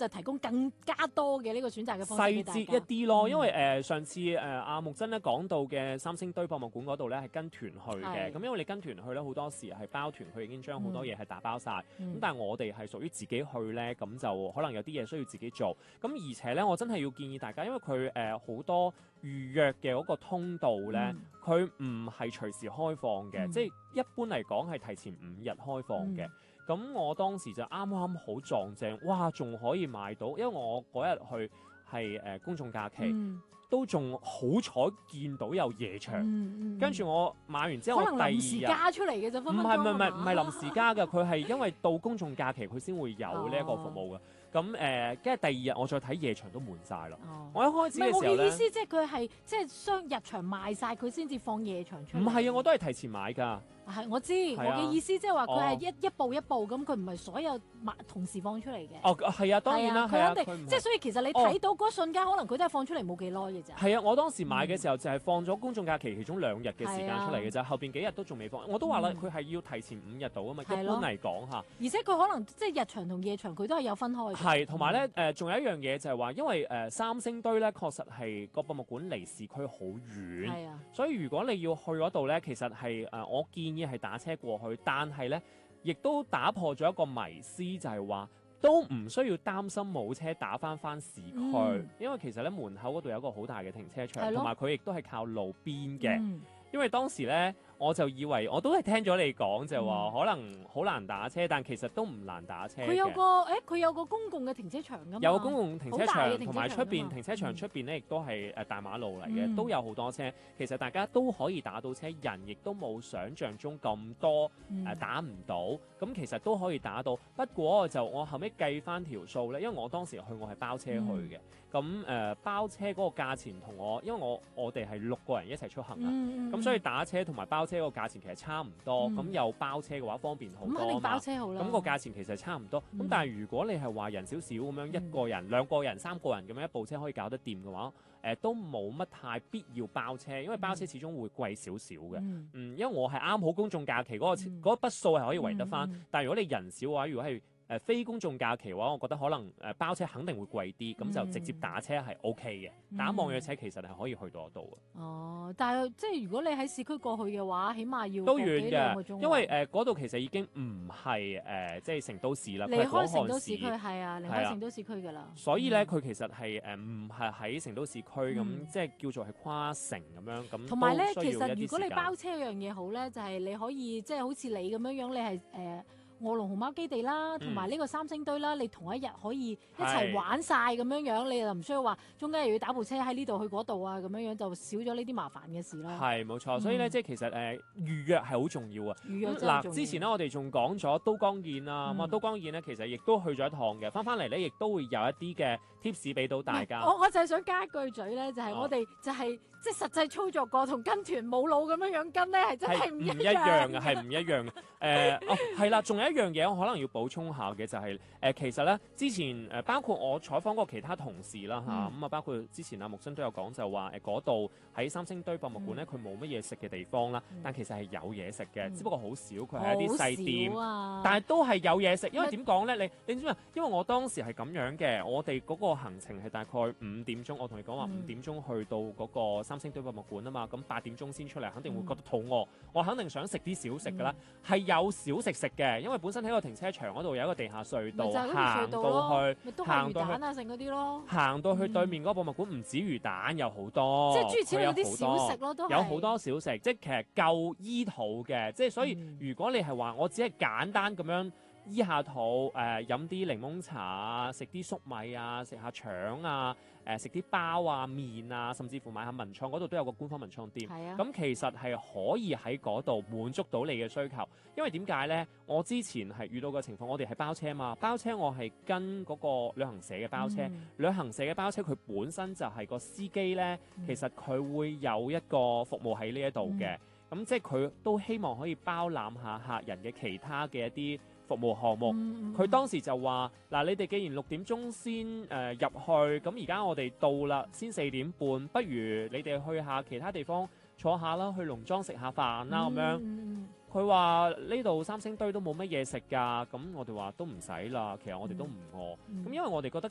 就提供更加多嘅呢個選擇嘅方式細節一啲咯，因為上次阿木真咧講到嘅三星堆博物館嗰度咧係跟團去嘅，咁因為你跟團去咧好多時係包團，佢已經將好多嘢係打包晒。咁但係我哋係屬於自己去咧，咁就可能有啲嘢需要自己做。咁而且咧，我真係要建議大家，因為佢好多預約嘅嗰個通道咧，佢唔係隨時開放嘅，即係一般嚟講係提前5日開放嘅。咁我當時就啱啱好撞正，哇！仲可以買到，因為我嗰日去係公眾假期，都仲好彩見到有夜場。跟住我買完之後， 可能臨時加出嚟嘅就分分鐘唔係臨時加嘅，佢係因為到公眾假期佢先會有呢一個服務嘅。咁跟住第2日我再睇夜場都滿晒啦。我一開始嘅時候咧， 我嘅意思即係佢係即係入場賣晒，佢先至放夜場出嚟。 唔係啊，我都係提前買㗎。 係我知，我嘅意思即係話佢係一步一步咁，佢唔係所有同時放出嚟嘅。 係啊，當然啦， 佢肯定即係所以其實你睇到嗰瞬間，可能佢都係放出嚟冇幾耐嘅咋。 係啊，我當時買嘅時候就係放咗公眾假期其中2日嘅時間出嚟嘅咋，後邊幾日都仲未放。我都話啦，佢係要提前5日到啊嘛，一般嚟講嚇。 而且佢可能即係日場同夜場佢都係有分開嘅。 係，同埋咧仲有一樣嘢就係話，因為三星堆咧確實係個博物館離市區好遠，所以如果你要去嗰度咧，其實係我建議係打車過去，但係咧亦都打破咗一個迷思，就係話都唔需要擔心冇車打翻市區，因為其實咧門口嗰度有一個好大嘅停車場，同埋佢亦都係靠路邊嘅。因為當時咧，我就以為我都係聽咗你講，就話可能好難打車，但其實都唔難打車嘅。 佢有個公共嘅停車場㗎嘛， 有個公共停車場，同埋出邊停車場出邊咧，亦都係大馬路嚟嘅，都有好多車。其實大家都可以打到車，人亦都冇想象中咁多打唔到。咁其實都可以打到。不過我後尾計翻條數咧，因為我當時去我係包車去嘅。咁包車嗰個價錢同因為我哋係6個人一齊出行啊。咁所以打車同埋包車個價錢其實差唔多，咁有包車嘅話方便好多啊嘛。 肯定包車好啦。 咁個價錢其實差唔多，咁但係如果你係話人少少咁樣1個人、2個人、3個人咁樣一部車可以搞得掂嘅話，都冇乜太必要包車，因為包車始終會貴少少嘅。因為我係啱好公眾假期嗰一筆數係可以圍得翻，但係如果你人少嘅話，如果係非公眾假期嘅話，我覺得可能包車肯定會貴啲，咁就直接打車係 OK 嘅。打網約車其實係可以去到度嘅。 但係即係如果你喺市區過去嘅話，起碼要都遠嘅， 因為嗰度其實已經唔係即係成都市啦， 離開成都市區係啊，離開成都市區㗎啦。 所以咧，佢其實係唔係喺成都市區咁，即係叫做係跨城咁樣咁。 同埋咧，其實如果你包車樣嘢好咧，就係你可以即係好似你咁樣樣，你係臥龍熊貓基地啦，同埋呢個三星堆啦，你同一日可以一齊玩晒咁樣樣，你就唔需要話中間又要打部車喺呢度去嗰度啊，咁樣樣就少咗呢啲麻煩嘅事啦。 係冇錯，所以咧即係其實預約係好重要啊。 預約真係重要。 之前咧我哋仲講咗都江堰啦，咁啊都江堰咧其實亦都去咗一趟嘅，翻嚟咧亦都會有一啲嘅 tips 俾到大家。 我就係想加一句嘴咧，就係我哋就係即係實際操作過同跟團冇腦咁樣樣跟咧，係真係唔一樣嘅， 係唔一樣嘅。係啦，仲有一樣嘢我可能要補充下嘅就係其實咧之前包括我採訪過其他同事啦嚇，咁啊包括之前阿木生都有講就話嗰度喺三星堆博物館咧，佢冇乜嘢食嘅地方啦，但其實係有嘢食嘅，只不過好少，佢係一啲細店，但係都係有嘢食。因為點講咧？你知唔知啊？因為我當時係咁樣嘅，我哋嗰個行程係大概5點鐘，我同你講話5點鐘去到嗰個三星堆博物館啊嘛，咁8點鐘先出嚟，肯定會覺得肚餓，我肯定想食啲小食㗎啦，係有小食食嘅，因為本身喺個停車場嗰度有一個地下隧道，行到去， 行到去魚蛋啊，剩嗰啲咯， 行到去對面嗰個博物館唔止魚蛋，有好多， 即係諸如此類啲小食咯，都有好多小食，即係其實夠醫肚嘅，即係所以如果你係話我只係簡單咁樣醫下肚，飲啲檸檬茶啊，食啲粟米啊，食下腸啊，食啲包啊、麵啊，甚至乎買下文創嗰度都有個官方文創店。咁其實係可以喺嗰度滿足到你嘅需求。因為點解呢？我之前係遇到嘅情況，我哋係包車嘛，包車我係跟嗰個旅行社嘅包車，旅行社嘅包車佢本身就係個司機呢，其實佢會有一個服務喺呢一度嘅。咁即係佢都希望可以包攬下客人嘅其他嘅一啲服務項目。佢當時就話：嗱，你哋既然6點鐘先入去，咁而家我哋到啦，先4點半，不如你哋去下其他地方坐下啦，去農莊食下飯啦咁樣。佢話呢度三星堆都冇乜嘢食㗎，咁我哋話都唔使啦，其實我哋都唔餓。咁因為我哋覺得